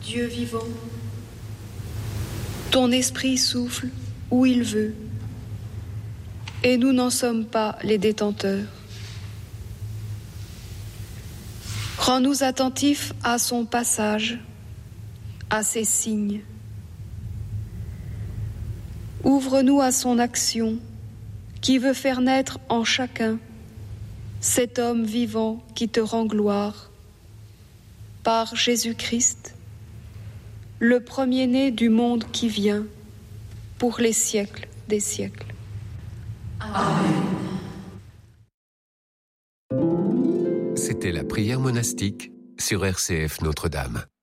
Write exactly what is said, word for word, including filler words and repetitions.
Dieu vivant, ton esprit souffle où il veut, et nous n'en sommes pas les détenteurs. Rends-nous attentifs à son passage, à ses signes. Ouvre-nous à son action, qui veut faire naître en chacun cet homme vivant qui te rend gloire. Par Jésus-Christ, le premier-né du monde qui vient, pour les siècles des siècles. Amen. C'était la prière monastique sur R C F Notre-Dame.